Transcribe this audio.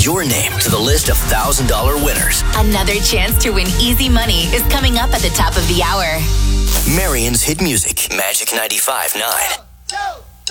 add your name to the list of $1,000 winners. Another chance to win easy money is coming up at the top of the hour. Marion's hit music, Magic 95.9.